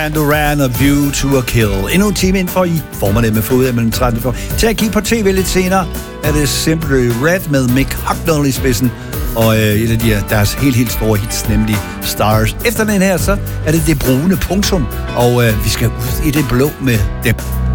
And Duran og View to a Kill. Endnu en time ind for I former det med fod mellem 13 for. Til at kigge på tv lidt senere er det Simply Red med Mick Hucknall i spidsen. Og et af deres helt store hits, nemlig Stars. Efter den her, så er det brune punktum. Og vi skal ud i det blå med dem.